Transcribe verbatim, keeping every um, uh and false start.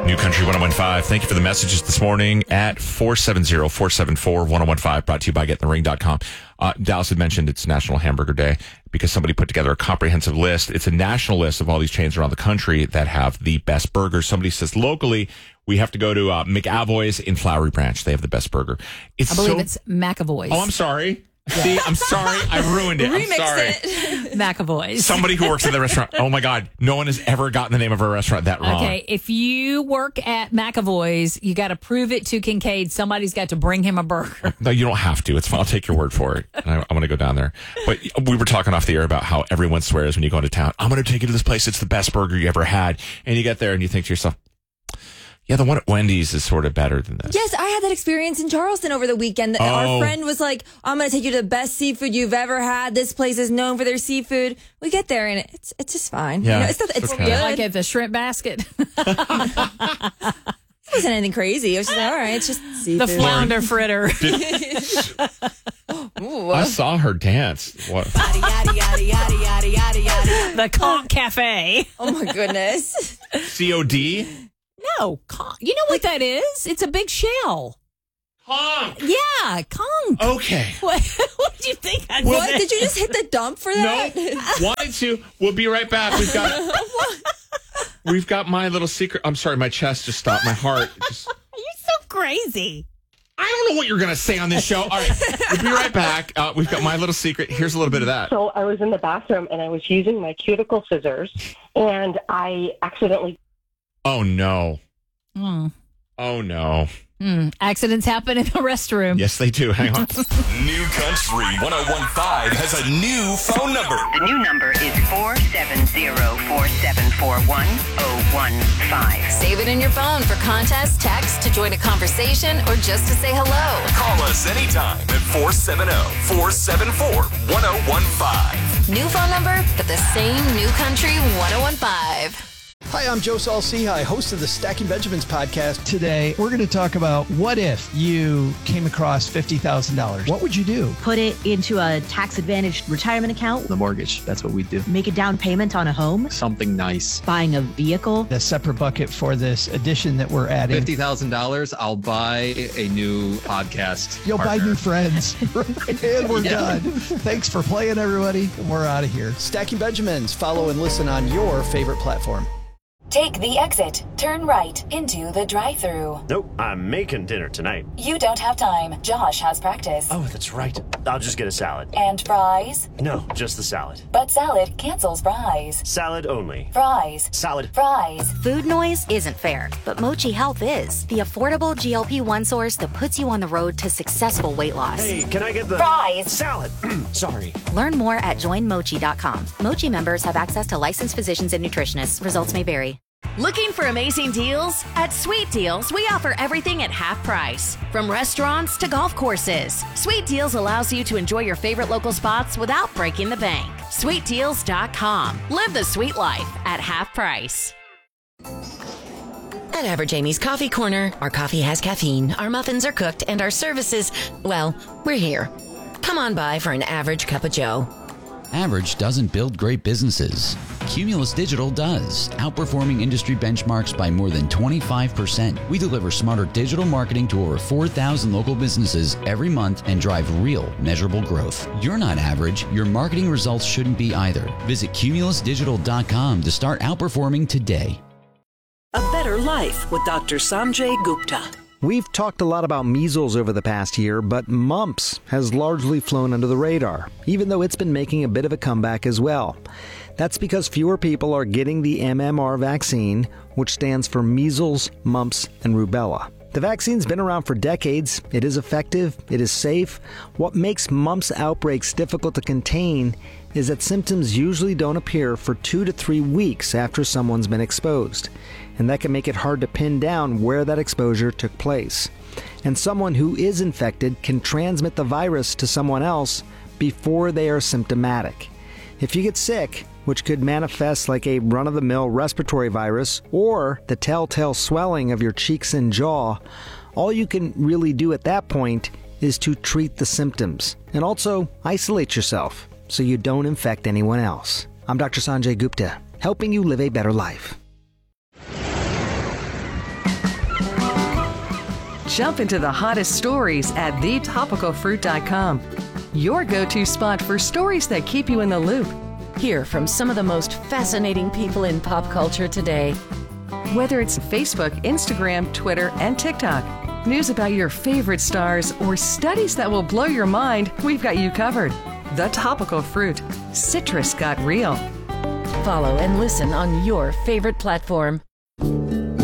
New Country one oh one five. Thank you for the messages this morning at four seven zero, four seven four, one oh one five, brought to you by get in the ring dot com. Uh, Dallas had mentioned it's National Hamburger Day because somebody put together a comprehensive list. It's a national list of all these chains around the country that have the best burgers. Somebody says locally, we have to go to uh, McAvoy's in Flowery Branch. They have the best burger. It's I believe so... it's McAvoy's. Oh, I'm sorry. See, I'm sorry. I ruined it. Remix I'm sorry. it. McAvoy's. Somebody who works at the restaurant. Oh, my God. No one has ever gotten the name of a restaurant that wrong. Okay, if you work at McAvoy's, you got to prove it to Kincaid. Somebody's got to bring him a burger. No, you don't have to. It's fine. I'll take your word for it. And I, I want to go down there. But we were talking off the air about how everyone swears when you go into town, I'm going to take you to this place. It's the best burger you ever had. And you get there and you think to yourself, yeah, the one at Wendy's is sort of better than this. Yes, I had that experience in Charleston over the weekend. Oh. Our friend was like, I'm going to take you to the best seafood you've ever had. This place is known for their seafood. We get there and it's it's just fine. Yeah, you know, it's not, it's okay. good. Like at the shrimp basket. It wasn't anything crazy. It was just like, all right, it's just seafood. The flounder fritter. Ooh. I saw her dance. What? The Conch Cafe. Oh, my goodness. C O D? No, con- you know what that is? It's a big shell. Honk. Yeah, conch. Okay. What, what did you think I What? did? Did you just hit the dump for that? No. Wanted to. We'll be right back. We've got We've got my little secret. I'm sorry, my chest just stopped. My heart just... You're so crazy. I don't know what you're going to say on this show. All right. We'll be right back. Uh, we've got my little secret. Here's a little bit of that. So I was in the bathroom and I was using my cuticle scissors and I accidentally... Oh, no. Mm. Oh, no. Mm. Accidents happen in the restroom. Yes, they do. Hang on. New Country one oh one five has a new phone number. The new number is four seven zero, four seven four one, zero one five. Save it in your phone for contests, texts, to join a conversation, or just to say hello. Call us anytime at four seven zero, four seven four, one oh one five. New phone number, but the same New Country one oh one five. Hi, I'm Joe Saul-Sehy, host of the Stacking Benjamins podcast. Today, we're going to talk about what if you came across fifty thousand dollars? What would you do? Put it into a tax-advantaged retirement account. The mortgage, that's what we do. Make a down payment on a home. Something nice. Buying a vehicle. A separate bucket for this addition that we're adding. fifty thousand dollars, I'll buy a new podcast You'll partner. buy new friends. And we're Yeah. done. Thanks for playing, everybody. We're out of here. Stacking Benjamins. Follow and listen on your favorite platform. Take the exit. Turn right into the drive-thru. Nope, I'm making dinner tonight. You don't have time. Josh has practice. Oh, that's right. I'll just get a salad. And fries? No, just the salad. But salad cancels fries. Salad only. Fries. Salad. Fries. Food noise isn't fair, but Mochi Health is. The affordable G L P one source that puts you on the road to successful weight loss. Hey, can I get the... Fries. Salad. Sorry. Learn more at join mochi dot com. Mochi members have access to licensed physicians and nutritionists. Results may vary. Looking for amazing deals? At Sweet Deals, we offer everything at half price. From restaurants to golf courses, Sweet Deals allows you to enjoy your favorite local spots without breaking the bank. sweet deals dot com. Live the sweet life at half price. At Average Amy's Coffee Corner, our coffee has caffeine, our muffins are cooked, and our services, well, we're here. Come on by for an average cup of joe. Average doesn't build great businesses. Cumulus Digital does, outperforming industry benchmarks by more than twenty-five percent. We deliver smarter digital marketing to over four thousand local businesses every month and drive real, measurable growth. You're not average. Your marketing results shouldn't be either. Visit cumulus digital dot com to start outperforming today. A Better Life with Doctor Sanjay Gupta. We've talked a lot about measles over the past year, but mumps has largely flown under the radar, even though it's been making a bit of a comeback as well. That's because fewer people are getting the M M R vaccine, which stands for measles, mumps, and rubella. The vaccine's been around for decades. It is effective. It is safe. What makes mumps outbreaks difficult to contain is that symptoms usually don't appear for two to three weeks after someone's been exposed. And that can make it hard to pin down where that exposure took place. And someone who is infected can transmit the virus to someone else before they are symptomatic. If you get sick, which could manifest like a run-of-the-mill respiratory virus or the telltale swelling of your cheeks and jaw, all you can really do at that point is to treat the symptoms and also isolate yourself so you don't infect anyone else. I'm Doctor Sanjay Gupta, helping you live a better life. Jump into the hottest stories at the topical fruit dot com. Your go-to spot for stories that keep you in the loop. Hear from some of the most fascinating people in pop culture today. Whether it's Facebook, Instagram, Twitter, and TikTok, news about your favorite stars, or studies that will blow your mind, we've got you covered. The Topical Fruit. Citrus got real. Follow and listen on your favorite platform.